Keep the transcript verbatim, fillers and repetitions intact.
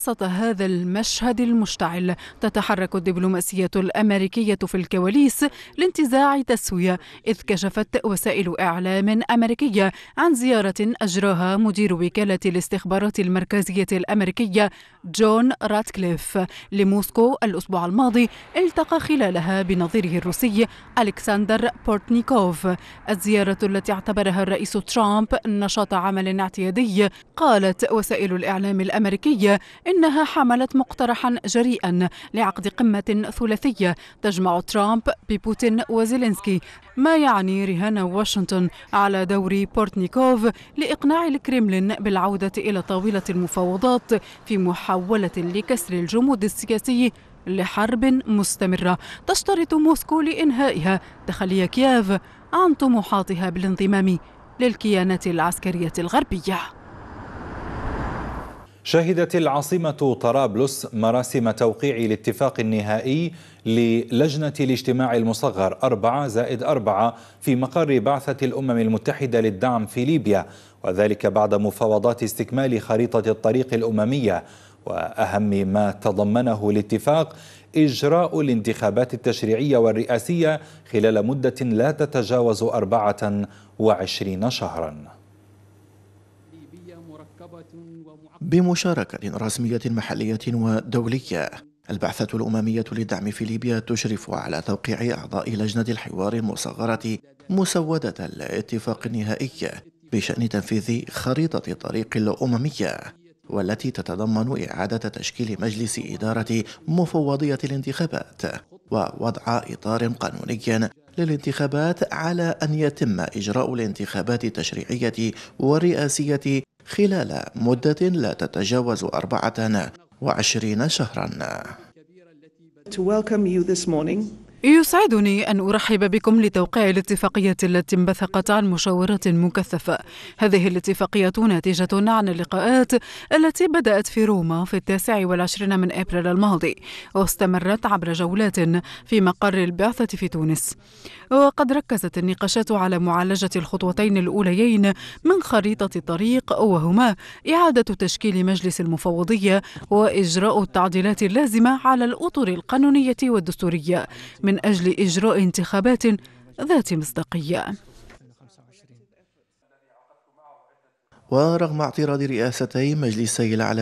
وسط هذا المشهد المشتعل تتحرك الدبلوماسية الأمريكية في الكواليس لانتزاع تسوية، إذ كشفت وسائل إعلام أمريكية عن زيارة أجراها مدير وكالة الاستخبارات المركزية الأمريكية جون راتكليف لموسكو الأسبوع الماضي، التقى خلالها بنظيره الروسي ألكسندر بورتنيكوف. الزيارة التي اعتبرها الرئيس ترامب نشاط عمل اعتيادي، قالت وسائل الإعلام الأمريكية إنها حملت مقترحا جريئا لعقد قمة ثلاثية تجمع ترامب ببوتين وزيلينسكي، ما يعني رهان واشنطن على دور بورتنيكوف لإقناع الكريملين بالعودة إلى طاولة المفاوضات في محاولة لكسر الجمود السياسي لحرب مستمرة تشترط موسكو لإنهائها تخلي كييف عن طموحاتها بالانضمام للكيانات العسكرية الغربية. شهدت العاصمة طرابلس مراسم توقيع الاتفاق النهائي للجنة الاجتماع المصغر أربعة زائد أربعة في مقر بعثة الأمم المتحدة للدعم في ليبيا، وذلك بعد مفاوضات استكمال خريطة الطريق الأممية. وأهم ما تضمنه الاتفاق إجراء الانتخابات التشريعية والرئاسية خلال مدة لا تتجاوز أربعة وعشرين شهرا بمشاركة رسمية محلية ودولية. البعثة الأممية للدعم في ليبيا تشرف على توقيع أعضاء لجنة الحوار المصغرة مسودة الاتفاق النهائي بشأن تنفيذ خريطة الطريق الأممية، والتي تتضمن إعادة تشكيل مجلس إدارة مفوضية الانتخابات ووضع إطار قانوني للانتخابات، على أن يتم إجراء الانتخابات التشريعية والرئاسية خلال مدة لا تتجاوز أربعة وعشرين شهرا. يسعدني أن أرحب بكم لتوقيع الاتفاقية التي انبثقت عن مشاورات مكثفة. هذه الاتفاقية ناتجة عن اللقاءات التي بدأت في روما في التاسع والعشرين من أبريل الماضي، واستمرت عبر جولات في مقر البعثة في تونس. وقد ركزت النقاشات على معالجة الخطوتين الأوليين من خريطة الطريق، وهما إعادة تشكيل مجلس المفوضية وإجراء التعديلات اللازمة على الأطر القانونية والدستورية من أجل إجراء انتخابات ذات مصداقية. ورغم اعتراض رئاستي مجلسي الأعلى